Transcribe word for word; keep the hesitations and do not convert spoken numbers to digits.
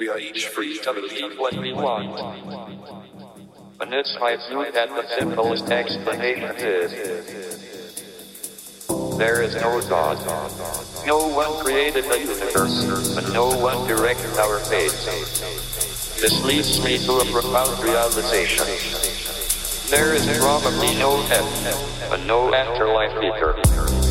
We are each free to believe what we want. And it's my view that the simplest explanation is there is no God. No one created the universe, and no one directed our fate. This leads me to a profound realization. There is probably no heaven, and no afterlife either.